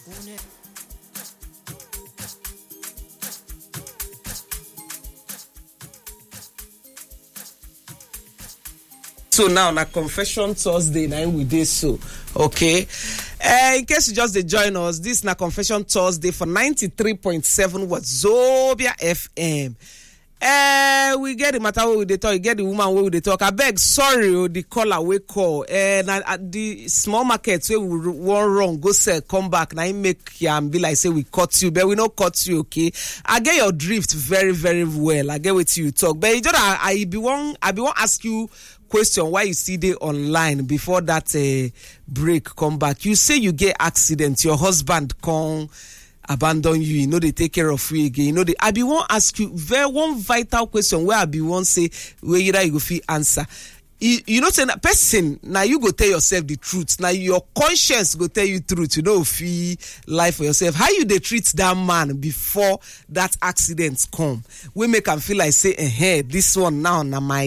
So now na Confession Thursday, now we dey so, okay? In case you just join us, this na Confession Thursday for 93.7 Wazobia FM. We get the matter where we dey talk, you get the woman where we dey talk. I beg, sorry, the caller we call. At the small market where we want wrong, go sell, come back. Now make and be like say we cut you, but we not cut you, okay? I get your drift very, very well. I get what you talk, but you just I be one ask you question why you see they online before that break come back. You say you get accident, your husband come abandon you, you know they take care of you again. You know I be one ask you one vital question where I be one say where either you go fit answer. You know say that person now you go tell yourself the truth. Now your conscience go tell you truth. You know feel life for yourself. How you they treat that man before that accident come? We make him feel like say, this one now my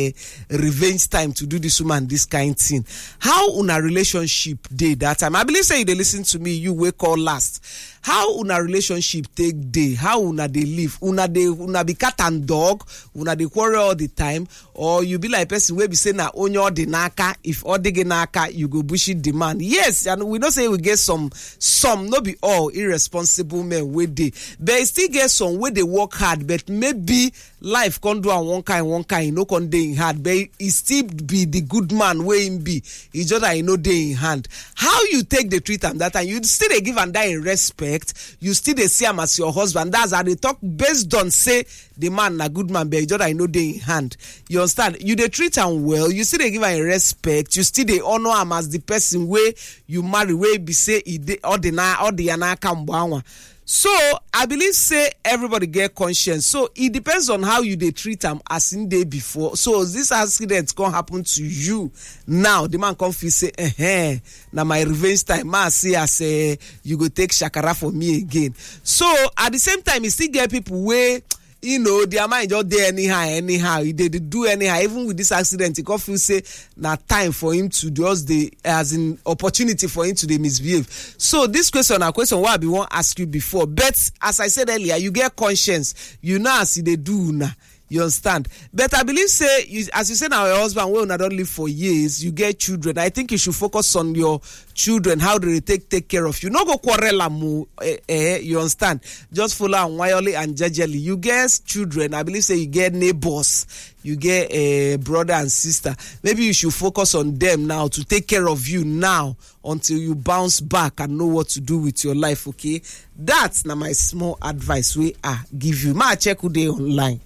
revenge time to do this woman this kind thing. How una relationship day that time? I believe say they listen to me. You wake call last. How una relationship take day? How una they live? Una be cat and dog? Una they quarrel all the time? Or you be like person where be say na onyo de naka, if odige naka, you go bullshit demand. Yes, and we don't say we get some no be all irresponsible men with they. But still get some where they work hard, but maybe life can't do one kind, no con day in hard, but he still be the good man where him be. He just I know day in hand. How you take the treat and that and you still they give and die in respect, you still they see him as your husband. That's how they talk based on say the man a good man, but he just I know day in hand. You understand? You they treat him well, you still they give him respect, you still they honor him as the person where you marry, where be say he de ordinary or the anaka. So I believe say everybody get conscience. So it depends on how you they treat them as in day before. So this accident gonna happen to you now. The man come feel say, now my revenge time. Man see as you go take shakara for me again. So at the same time, you still get people where you know their mind just there anyhow. They do anyhow. Even with this accident, it can feel say na time for him to just the as in opportunity for him to they misbehave. So this question, a question what I be want ask you before. But as I said earlier, you get conscience. You know as they do now. You understand? But I believe say as you said now, your husband will not live for years. You get children. I think you should focus on your children. How do they take care of you? No go quarrel amu. You understand? Just follow and wildly and jejely. You get children. I believe say you get neighbors. You get a brother and sister. Maybe you should focus on them now to take care of you now until you bounce back and know what to do with your life. Okay, that's now my small advice we give you. Ma check who they online.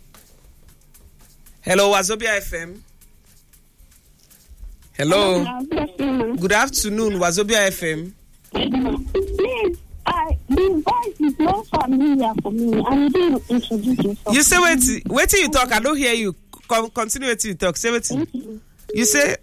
Hello, Wazobia FM. Hello. Good afternoon, Wazobia FM. Please, the voice is not familiar for me. I need to introduce yourself. You say wait till you talk. I don't hear you. Continue till you talk. Say wait. You say.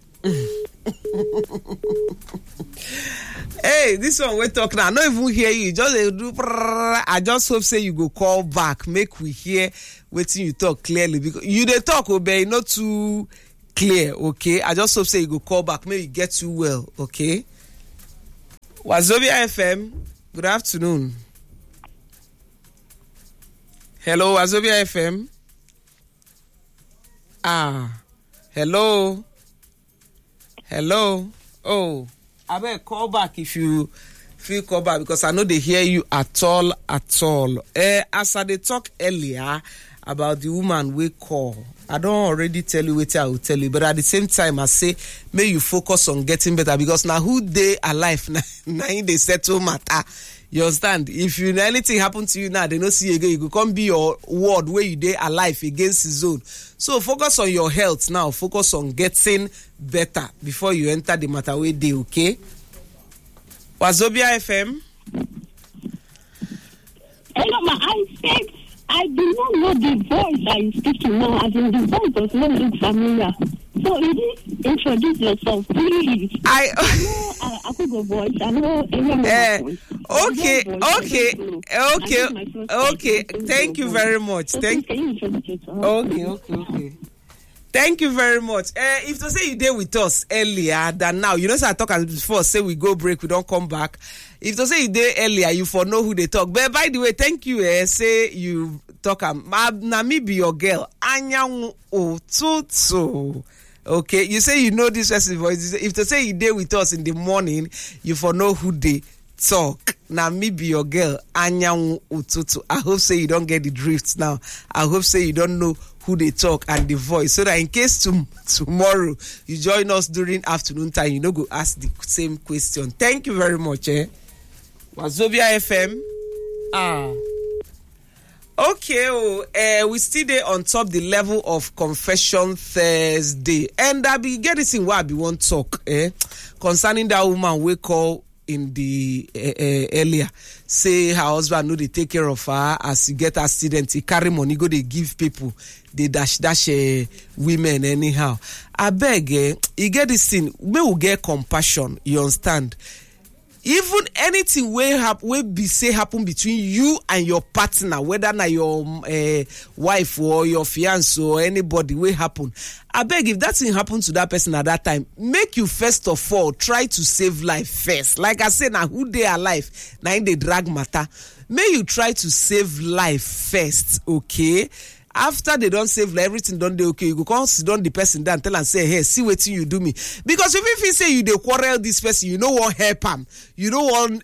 Hey, this one we talk now. I don't even hear you. Just do. I just hope say you go call back. Make we hear waiting you talk clearly because you they talk obey not too clear. Okay, I just hope say you go call back. Maybe get you well. Okay. Wazobia FM. Good afternoon. Hello, Wazobia FM. Hello. Oh, I better call back if you feel call back because I know they hear you at all. As I they talk earlier about the woman we call, I don't already tell you what I will tell you, but at the same time I say may you focus on getting better because now who they alive now they settle matter. You understand? If anything happen to you now, they don't see you again. You could come be your word where you dey alive against his zone. So focus on your health now. Focus on getting better before you enter the matter where they okay. Wazobia FM. Hello, ma. I said I do not know the voice that you speak to now. As in the voice does not look familiar. So you introduce yourself, please. I know I could go voice. I know everyone voice. Okay. Thank you very much. Can you introduce yourself? Okay. Thank you very much. If to say you did with us earlier than now, you know, so I talk before, say we go break, we don't come back. If to say you did earlier, you for know who they talk. But by the way, thank you. Say you talk. Na me be your girl. Anya Otutu. Okay, you say you know this person's voice. If to say you did with us in the morning, you for know who they talk. Now me be your girl, Anyanwu Ututu. I hope say you don't get the drift now. I hope say you don't know who they talk and the voice, so that in case tomorrow you join us during afternoon time, you know, go ask the same question. Thank you very much. Wazobia FM. Okay, we still there on top the level of Confession Thursday, and I be get this in what I be want talk concerning that woman we call in the earlier, say her husband know they take care of her as he get accident, he carry money go they give people, they dash women anyhow. I beg, you get this thing, we will get compassion, you understand? Even anything will be say happen between you and your partner, whether na your wife or your fiancé or anybody will happen. I beg, if that thing happen to that person at that time, make you first of all try to save life first. Like I said, now who they alive, now in the drag matter, may you try to save life first, okay? After they don't save life, everything done they okay, you go come sit down the person down, tell and say, hey, see what you do me. Because if you say you they quarrel this person, you don't want help him, you don't want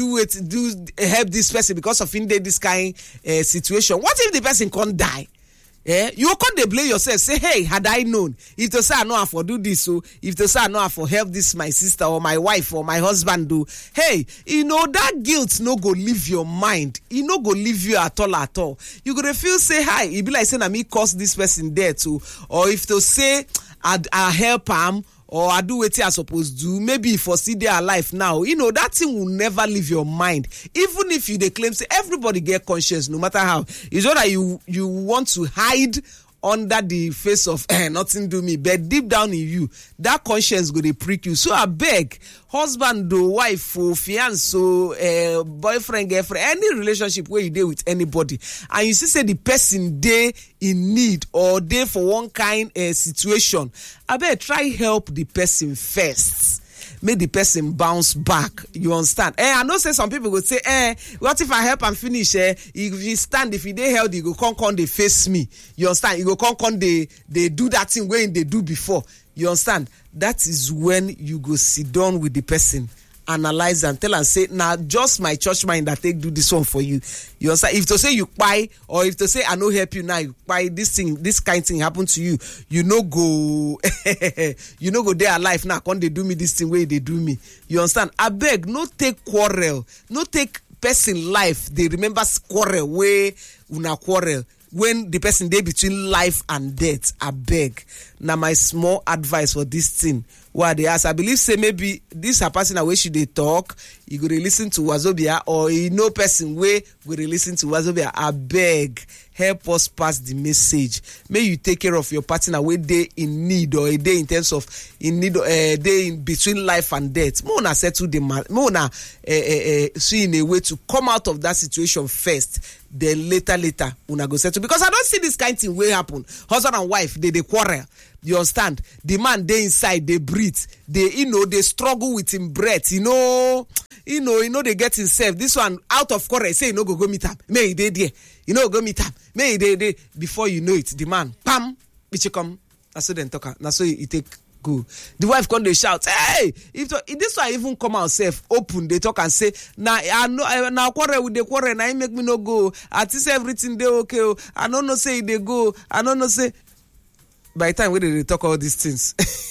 help this person because of in this kind situation. What if the person can't die? You can't blame yourself. Say, hey, had I known, if to say I know how to do this, so if to say I know how to help this my sister or my wife or my husband do, hey, you know that guilt no go leave your mind. It no go leave you at all. You gonna feel say, hi, it be like saying I me cause this person there too, or if to say I help him. Or I do what I supposed to do, maybe if I see they are alive now, you know, that thing will never leave your mind. Even if you they claim, say, everybody get conscience, no matter how. It's not that you want to hide under the face of nothing do me, but deep down in you, that conscience go to prick you. So I beg, husband, wife, fiancé, boyfriend, girlfriend, any relationship where you deal with anybody, and you see say the person they in need or they for one kind situation, I beg try help the person first. Make the person bounce back. You understand? I know say some people would say, what if I help and finish? If he stand, if he dey healthy, he go come they face me. You understand? He go come they do that thing when they do before. You understand? That is when you go sit down with the person, analyze and tell and say, now just my church mind that take do this one for you. You understand? If to say you buy, or if to say I no help you now, you buy this kind thing happen to you, you no go you no go there alive now, can't they do me this thing way they do me? You understand? I beg, no take quarrel, no take person life, they remember quarrel way una quarrel. When the person dey between life and death, I beg. Now my small advice for this thing. What they ask, I believe say maybe this a person away should they talk, you go to listen to Wazobia, or you know person way go to listen to Wazobia. I beg, help us pass the message. May you take care of your partner where they in need, or a day in terms of in need, day in between life and death. Mona settle the man. Mona see in a way to come out of that situation first. Then later, una go settle. Because I don't see this kind of thing will happen. Husband and wife, they quarrel. You understand? The man they inside, they breathe. They struggle with him breath. You know, they get himself. This one out of quarrel, say, go meet him. May they there. Go meet him. May they. Before you know it, the man, pam, bitch come. That's so then talk. That's so he take go. The wife come they shout, hey, if this one even come out self open, they talk and say, I know now quarrel with the quarrel, now make me no go. At least everything they okay. I don't know say they go. I don't know say. By the time we they talk all these things,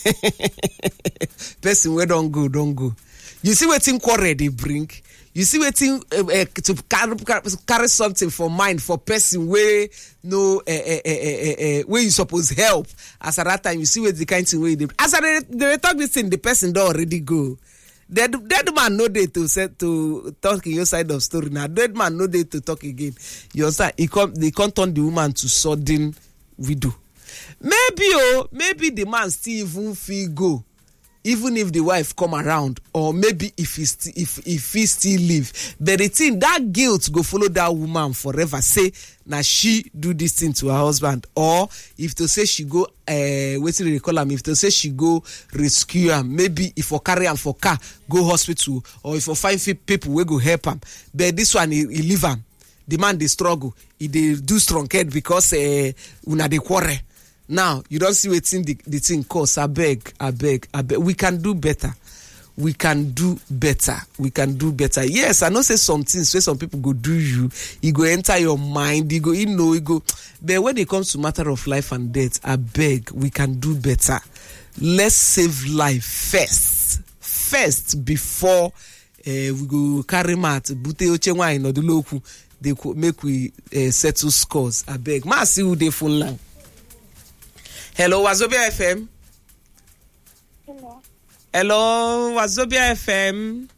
person where don't go. You see what thing quarrel they bring. You see what thing to carry something for mind for person where no where you suppose help. As at that time, you see what the kind of thing where they as they talk this thing, the person don't already go. Dead man no day to talk in your side of story. Now dead man no day to talk again. You understand? They can't turn the woman to sudden widow. Maybe the man still even feel go. even if the wife come around, or maybe if he still live. But the thing, that guilt go follow that woman forever. Say, now she do this thing to her husband. Or if to say she go, what do they call him? If to say she go rescue him, maybe if for carry him for car, go hospital, or if for find people we go help him. But this one, he leave him. The man, they struggle. He they do strong head because una they quarrel. Now, you don't see what the thing costs. I beg. We can do better. We can do better. Yes, I know say some things where some people go do you. You go enter your mind. You go. But when it comes to matter of life and death, I beg, we can do better. Let's save life first before we go carry mat. Bute oche in the local. They make we settle scores. I beg. Ma see who they phone line. Hello, Wazobia FM. Hello, Wazobia FM.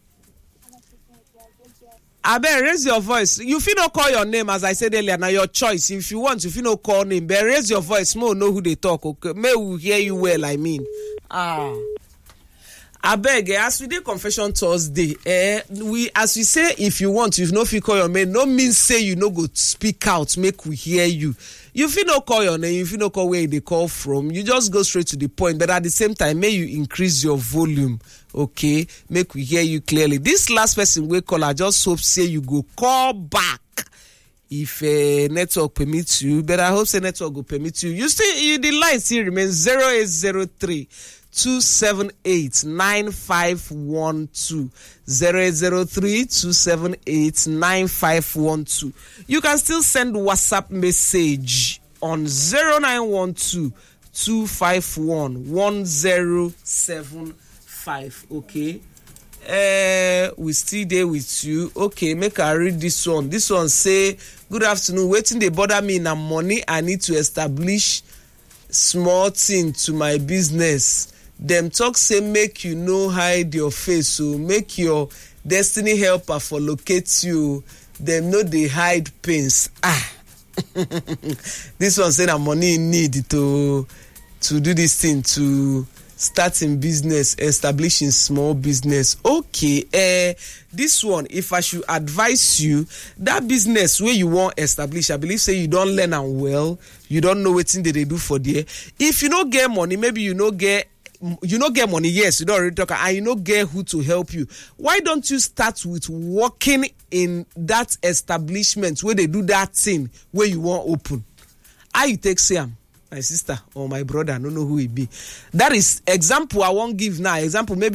Abe, raise your voice. You feel no call your name, as I said earlier. Now your choice. If you want, you feel no call name. But raise your voice. More know who they talk. Okay, may we hear you well. I mean, I beg, as we do Confession Thursday, as we say, if you want, if no feel call your name, no mean say you no go speak out, make we hear you. You feel no call your name, you feel no call where they call from, you just go straight to the point. But at the same time, may you increase your volume, okay? Make we hear you clearly. This last person we call, I just hope say you go call back if network permits you. But I hope say network will permit you. You still, the line still remains 0803 278 9512 0803 278 9512. You can still send WhatsApp message on 0912 251 1075. Okay, we still there with you. Okay, make I read this one. This one say, good afternoon, waiting they bother me na money. I need to establish small thing to my business. Them talk say make you no hide your face, so make your destiny helper for locate you. Them know they hide pains. This one say that money need to do this thing, to start in business, establishing small business. Okay, this one, if I should advise you, that business where you want establish, I believe say you don't learn and well, you don't know what thing they do for there. If you don't get money, maybe you don't get money, yes, you don't already talk, and you don't get who to help you. Why don't you start with working in that establishment where they do that thing where you want open? How you take Sam, my sister or my brother, I don't know who it be. That is example I won't give now. Example maybe